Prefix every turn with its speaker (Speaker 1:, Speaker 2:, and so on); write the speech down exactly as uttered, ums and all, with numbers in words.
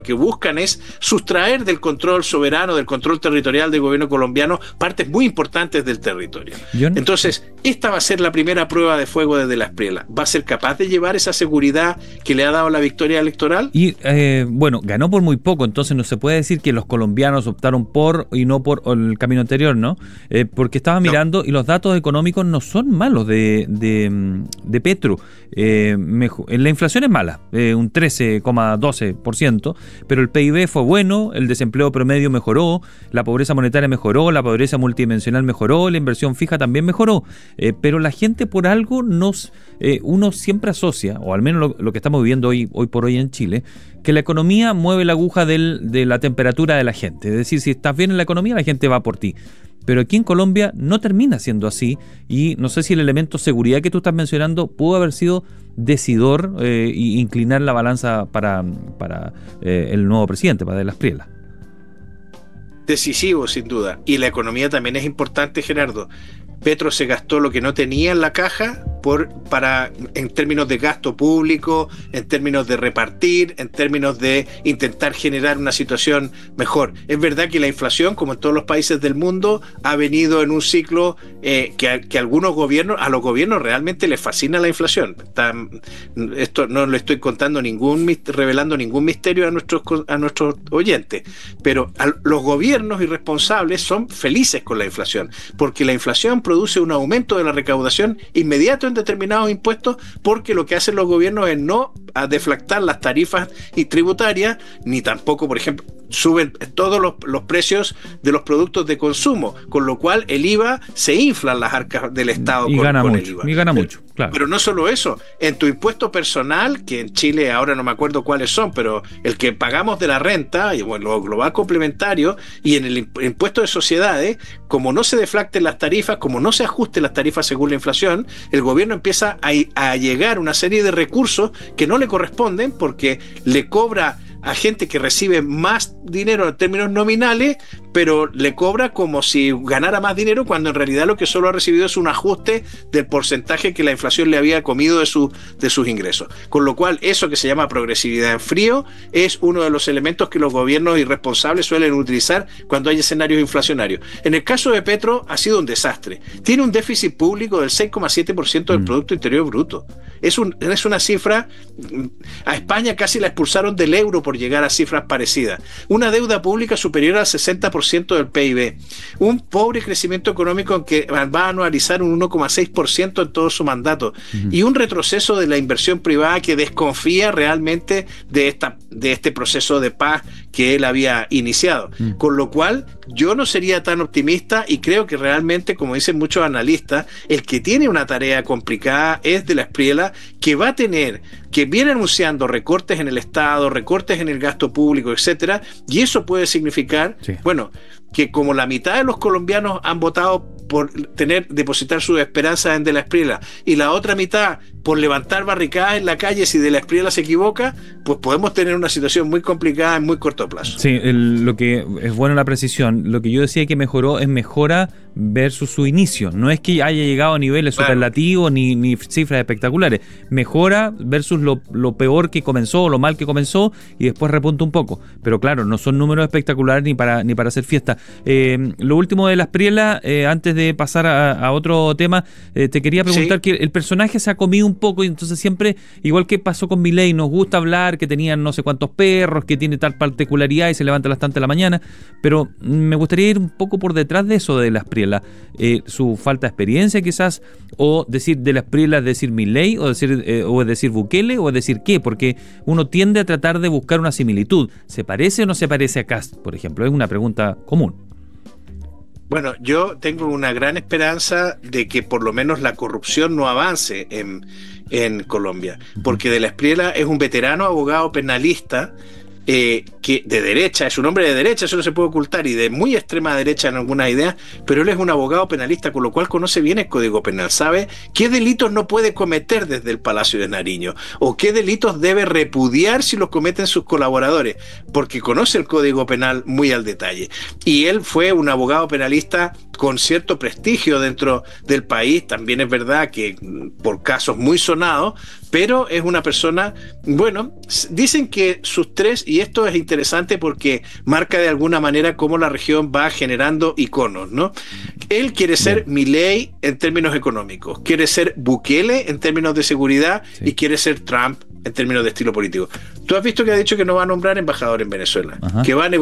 Speaker 1: que buscan es sustraer del control soberano, del control territorial del gobierno colombiano, partes muy importantes del territorio. Yo... Entonces, esta va a ser la primera prueba de fuego desde la Espriella. ¿Va a ser capaz de llevar esa seguridad que le ha dado la victoria electoral?
Speaker 2: Y, eh, bueno, ganó por muy poco, entonces no se puede decir que los colombianos optaron por y no por el camino anterior, ¿no? Eh, porque estaba mirando no. y los datos económicos no son malos de, de, de Petro. Eh, mejor, la inflación es mala, eh, un trece coma doce por ciento, pero el P I B fue bueno, el desempleo promedio mejoró, la pobreza monetaria mejoró, la pobreza multidimensional mejoró, la inversión fija también mejoró, eh, pero la gente por algo nos, eh, uno siempre asocia, o al menos lo, lo que estamos viviendo hoy, hoy por hoy en Chile, que la economía mueve la aguja del, de la temperatura de la gente, es decir, si estás bien en la economía la gente va por ti. Pero aquí en Colombia no termina siendo así y no sé si el elemento seguridad que tú estás mencionando pudo haber sido decidor e eh, inclinar la balanza para, para eh, el nuevo presidente, para de la Espriella.
Speaker 1: Decisivo, sin duda. Y la economía también es importante, Gerardo. Petro se gastó lo que no tenía en la caja por, para, en términos de gasto público, en términos de repartir, en términos de intentar generar una situación mejor. Es verdad que la inflación, como en todos los países del mundo, ha venido en un ciclo eh, que, a, que a algunos gobiernos, a los gobiernos realmente les fascina la inflación. Está, esto no le estoy contando ningún, revelando ningún misterio a nuestros, a nuestros oyentes, pero a, los gobiernos irresponsables son felices con la inflación, porque la inflación produce un aumento de la recaudación inmediato en determinados impuestos, porque lo que hacen los gobiernos es no a deflactar las tarifas y tributarias, ni tampoco, por ejemplo, suben todos los, los precios de los productos de consumo, con lo cual el I V A se inflan las arcas del Estado
Speaker 2: y
Speaker 1: con,
Speaker 2: gana
Speaker 1: con
Speaker 2: mucho,
Speaker 1: el I V A.
Speaker 2: Y gana
Speaker 1: pero,
Speaker 2: mucho, claro.
Speaker 1: Pero no solo eso, en tu impuesto personal, que en Chile ahora no me acuerdo cuáles son, pero el que pagamos de la renta, y bueno, lo global complementario, y en el impuesto de sociedades, como no se deflacten las tarifas, como no se ajusten las tarifas según la inflación, el gobierno empieza a, a llegar una serie de recursos que no le corresponden porque le cobra a gente que recibe más dinero en términos nominales, pero le cobra como si ganara más dinero, cuando en realidad lo que solo ha recibido es un ajuste del porcentaje que la inflación le había comido de, su, de sus ingresos. Con lo cual, eso que se llama progresividad en frío es uno de los elementos que los gobiernos irresponsables suelen utilizar cuando hay escenarios inflacionarios. En el caso de Petro ha sido un desastre. Tiene un déficit público del seis coma siete por ciento del mm. Producto Interior Bruto. Es, un, es una cifra... A España casi la expulsaron del euro por llegar a cifras parecidas. Una deuda pública superior al sesenta por ciento del P I B. Un pobre crecimiento económico en que va a anualizar un uno coma seis por ciento en todo su mandato. Uh-huh. Y un retroceso de la inversión privada que desconfía realmente de, esta, de este proceso de paz que él había iniciado. Uh-huh. Con lo cual, yo no sería tan optimista y creo que realmente, como dicen muchos analistas, el que tiene una tarea complicada es de la Espriella, que va a tener, que viene anunciando recortes en el Estado, recortes en el gasto público, etcétera, y eso puede significar, sí. bueno, que como la mitad de los colombianos han votado por tener, depositar sus esperanzas en De la Espriella, y la otra mitad por levantar barricadas en la calle si De la Espriella se equivoca, pues podemos tener una situación muy complicada en muy corto plazo.
Speaker 2: Sí, el, lo que es bueno la precisión, lo que yo decía que mejoró es mejora versus su inicio, no es que haya llegado a niveles claro. superlativos ni, ni cifras espectaculares, mejora versus lo, lo peor que comenzó, lo mal que comenzó y después repunta un poco, pero claro, no son números espectaculares ni para, ni para hacer fiesta. Eh, lo último de la Espriella, eh, antes de pasar a, a otro tema, eh, te quería preguntar sí. que el personaje se ha comido un poco y entonces siempre, igual que pasó con Milei, nos gusta hablar que tenían no sé cuántos perros, que tiene tal particularidad y se levanta a las tantas de la mañana, pero me gustaría ir un poco por detrás de eso de la Espriella, eh, su falta de experiencia quizás, o decir de la Espriella es decir Milei, o decir, eh, o es decir Bukele, o es decir qué, porque uno tiende a tratar de buscar una similitud. ¿Se parece o no se parece a Kast, por ejemplo? Es una pregunta común.
Speaker 1: Bueno, yo tengo una gran esperanza de que por lo menos la corrupción no avance en, en Colombia, porque De la Espriella es un veterano abogado penalista eh, que de derecha, es un hombre de derecha, eso no se puede ocultar, y de muy extrema derecha en algunas ideas, pero él es un abogado penalista, con lo cual conoce bien el Código Penal, sabe qué delitos no puede cometer desde el Palacio de Nariño, o qué delitos debe repudiar si los cometen sus colaboradores, porque conoce el Código Penal muy al detalle. Y él fue un abogado penalista con cierto prestigio dentro del país. También es verdad que por casos muy sonados, pero es una persona, bueno, dicen que sus tres, y esto es interesante porque marca de alguna manera cómo la región va generando iconos, ¿no? Él quiere ser
Speaker 2: Bien.
Speaker 1: Milei en términos económicos, quiere ser Bukele en términos de seguridad, sí, y quiere ser Trump en términos de estilo político. Tú has visto que ha dicho que no va a nombrar embajador en Venezuela, ajá, que va a negociar